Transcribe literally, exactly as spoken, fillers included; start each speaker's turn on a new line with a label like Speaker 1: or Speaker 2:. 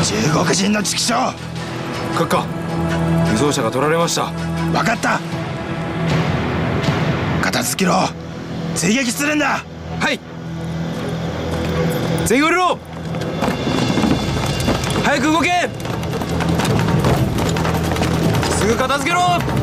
Speaker 1: 中国人の畜生。
Speaker 2: 閣下、輸送車が取られました。
Speaker 1: 分かった、片付けろ。追撃するんだ。
Speaker 2: はい。全員降りろ。早く動け。すぐ片付けろ。